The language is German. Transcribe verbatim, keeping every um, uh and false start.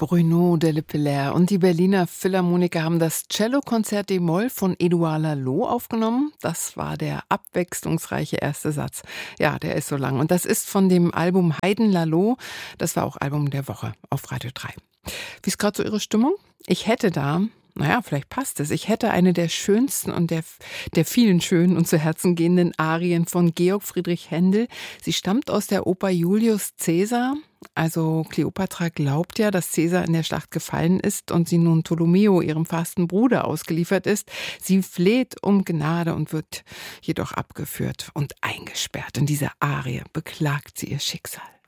Bruno de Lepelaere und die Berliner Philharmoniker haben das Cellokonzert d-Moll von Édouard Laloux aufgenommen. Das war der abwechslungsreiche erste Satz. Ja, der ist so lang. Und das ist von dem Album Haydn Laloux. Das war auch Album der Woche auf Radio drei. Wie ist gerade so Ihre Stimmung? Ich hätte da... Naja, vielleicht passt es. Ich hätte eine der schönsten und der, der vielen schönen und zu Herzen gehenden Arien von Georg Friedrich Händel. Sie stammt aus der Oper Julius Caesar. Also Kleopatra glaubt ja, dass Caesar in der Schlacht gefallen ist und sie nun Ptolomeo, ihrem fasten Bruder, ausgeliefert ist. Sie fleht um Gnade und wird jedoch abgeführt und eingesperrt. In dieser Arie beklagt sie ihr Schicksal.